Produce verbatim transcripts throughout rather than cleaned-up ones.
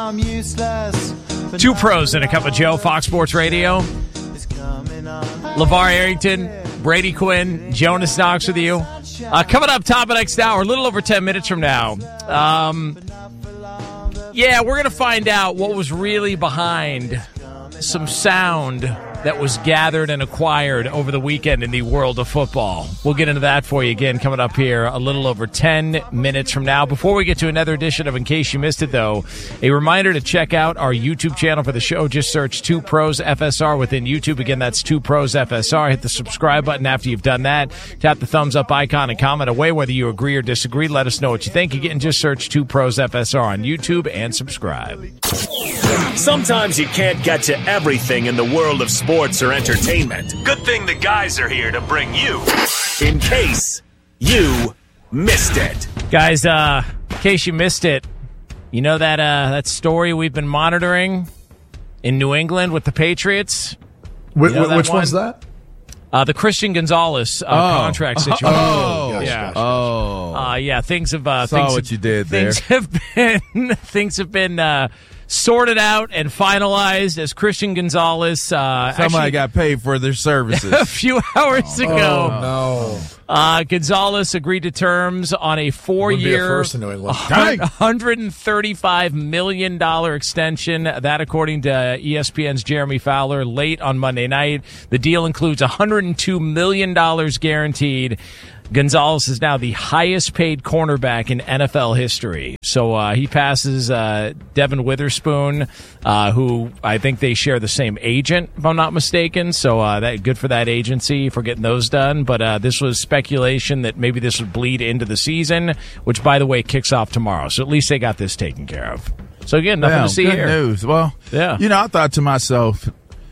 I'm useless. Two pros and a cup of Joe, Fox Sports Radio. LeVar Arrington, Brady Quinn, Jonas Knox with you. Uh, coming up top of next hour, a little over ten minutes from now. Um, yeah, we're going to find out what was really behind some sound that was gathered and acquired over the weekend in the world of football. We'll get into that for you again coming up here a little over ten minutes from now. Before we get to another edition of In Case You Missed It, though, a reminder to check out our YouTube channel for the show. Just search Two Pros F S R within YouTube. Again, that's Two Pros F S R. Hit the subscribe button after you've done that. Tap the thumbs up icon and comment away whether you agree or disagree. Let us know what you think. Again, just search Two Pros F S R on YouTube and subscribe. Sometimes you can't get to everything in the world of sports or entertainment. Good thing the guys are here to bring you In Case You Missed It. Guys, uh, in case you missed it, you know that uh, that story we've been monitoring in New England with the Patriots? Wh- You know that which one? one's that? Uh, the Christian Gonzalez uh, Oh. contract situation. Oh, Gotcha, yeah. gotcha. Oh, Uh, yeah, things have uh, Saw things what have, you did things have been things have been uh, sorted out and finalized as Christian Gonzalez. Uh, somebody actually, got paid for their a services. few hours ago, No. uh, Gonzalez agreed to terms on a Wouldn't be a four-year, first in New England. Dang. one hundred thirty-five million dollars extension. That, according to E S P N's Jeremy Fowler, late on Monday night. The deal includes one hundred two million dollars guaranteed. Gonzalez is now the highest-paid cornerback in N F L history. So uh, he passes uh, Devin Witherspoon, uh, who I think they share the same agent, if I'm not mistaken. So uh, that good for that agency for getting those done. But uh, this was speculation that maybe this would bleed into the season, which, by the way, kicks off tomorrow. So at least they got this taken care of. So again, nothing Well, to see good here. news. Well, Yeah. you know, I thought to myself,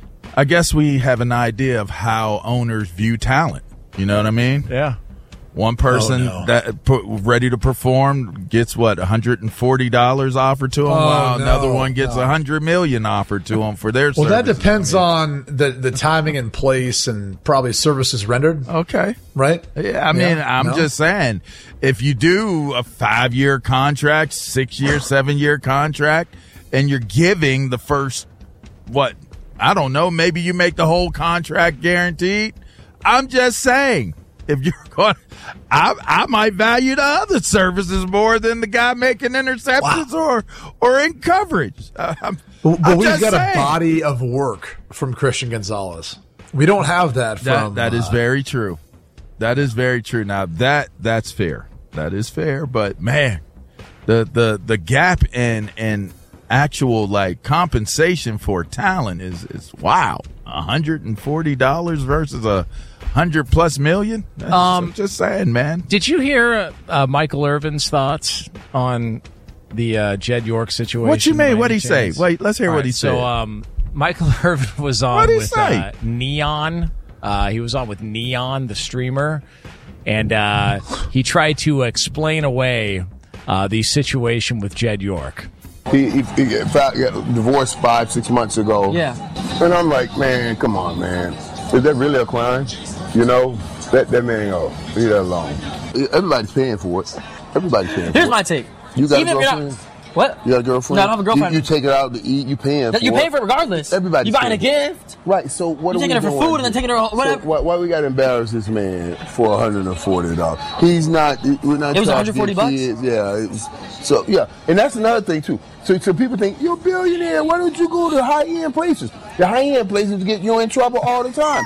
I guess we have an idea of how owners view talent. You know what I mean? Yeah. One person Oh, no. that put, ready to perform gets what one hundred forty dollars offered to them, Oh, while no, another one gets no. one hundred million dollars offered to them for their. Well, that services. depends I mean, on the, the timing and place and probably services rendered, Okay. right? Yeah, I mean, Yeah, I'm no? just saying, if you do a five-year contract, six-year, seven-year contract, and you're giving the first, what, I don't know, maybe you make the whole contract guaranteed. I'm just saying, if you're going, I I might value the other services more than the guy making interceptions or or in coverage. Uh, I'm, But, but I'm we've just got saying. a body of work from Christian Gonzalez. We don't have that from. That, that is uh, very true. That is very true. Now that that's fair. That is fair. But man, the the the gap in in actual like compensation for talent is is wow. one hundred forty dollars versus a hundred plus million. That's, Um, I'm just saying, man. Did you hear uh, Michael Irvin's thoughts on the uh, Jed York situation? What you by mean? any What'd he say? chance? Wait, let's hear All what right, he so, said. um, Michael Irvin was on What'd he with say? uh, Neon. Uh, he was on with Neon, the streamer, and uh, he tried to explain away uh, the situation with Jed York. He, he, he got got divorced five, six months ago. Yeah. And I'm like, man, come on, man. Is that really a crime? You know, that, that man ain't gonna leave that alone. Everybody's paying for it. Everybody's paying for Here's it. my take. You got Even a if you're girlfriend? not, what? You got a girlfriend? No, I don't have a girlfriend. You, you take it out to eat, you paying for You it. paying for it regardless. Everybody's You buying a paying. gift. Right, so what You are we taking her for doing? food and then taking her So whatever. why, why we got to embarrass this man for one hundred forty dollars? He's not, we're not It was trying to one hundred forty get bucks? kids. Yeah, it was, so yeah, and that's another thing too. So, so people think, you're a billionaire, why don't you go to high-end places? The high-end places get you in trouble all the time.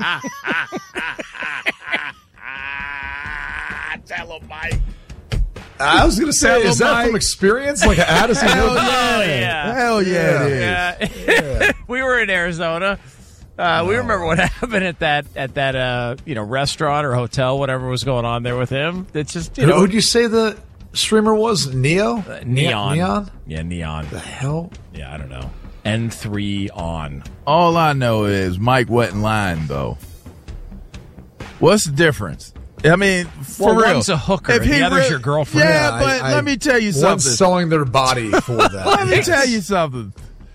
Tell him, Mike. I was going to say, Tell is him, that Mike. from experience? Like an Addison Hell Hill? yeah. yeah. Hell yeah, it is. Yeah. we were in Arizona. Uh, we remember what happened at that at that uh, you know restaurant or hotel, whatever was going on there with him. It's just you Who know would you say the streamer was? Neo? neon, Neon? yeah, neon. The hell? Yeah, I don't know. N three on. All I know is Mike wasn't lying, though. What's the difference? I mean, for Well, real. one's a hooker If and the he other's re- your girlfriend. Yeah, Yeah, but I- I- let me tell you One's something. selling their body for that. Let me tell you something.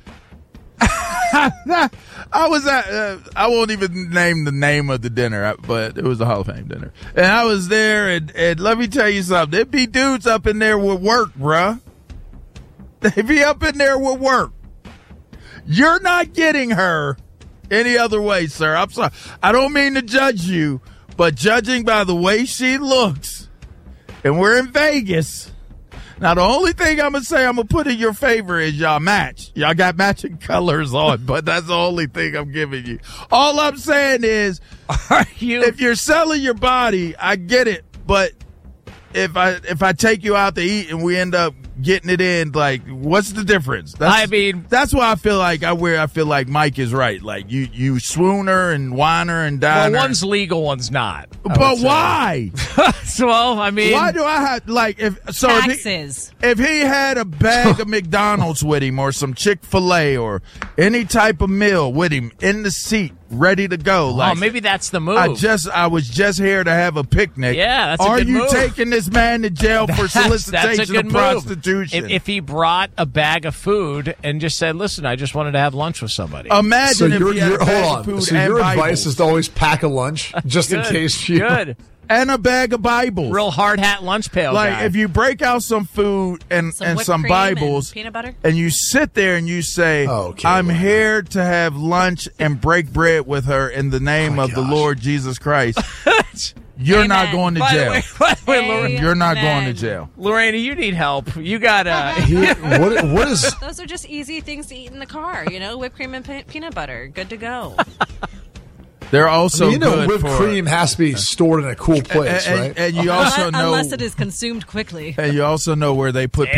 I was at, uh, I won't even name the name of the dinner, but it was a Hall of Fame dinner. And I was there, and, and let me tell you something. There'd be dudes up in there with work, bruh. They be up in there with work. You're not getting her any other way, sir. I'm sorry. I don't mean to judge you, but judging by the way she looks, and we're in Vegas. Now, the only thing I'm going to say I'm going to put in your favor is y'all match. Y'all got matching colors on, but that's the only thing I'm giving you. All I'm saying is, Are you? if you're selling your body, I get it, but if I if I take you out to eat and we end up getting it in, like, what's the difference? That's, I mean, that's why I feel like I where I feel like Mike is right. Like you, you swoon her and whine her and dine well, her. one's legal, one's not. But why? So, well, I mean, Why do I have like if so? If he, Taxes. if he had a bag of McDonald's with him or some Chick-fil-A or any type of meal with him in the seat, ready to go, like oh, maybe that's the move. I just I was just here to have a picnic. Yeah, that's a Are good you move. taking this man to jail for That's- solicitation that's a good of move. prostitution? If, if he brought a bag of food and just said, "Listen, I just wanted to have lunch with somebody." Imagine So if your, he had your, a bag hold of food on. So and your Bibles. advice is to always pack a lunch just in Good. case you. Good. and a bag of Bibles. Real hard hat lunch pail like guy. if you break out some food and Some and whipped some cream and Bibles peanut butter? and you sit there and you say, Okay, I'm wow. here to have lunch and break bread with her in the name Oh, of the gosh. Lord Jesus Christ, you're not Amen. going to By the jail. way, by the way, Lorraine, Amen. You're not going to jail. Lorraine, you need help. You got to. He- what, what is. Those are just easy things to eat in the car, you know, whipped cream and pe- peanut butter. Good to go. They're also you know, good whipped for cream has to be stored in a cool place, and, right? and you unless, also know unless it is consumed quickly. and you also know where they put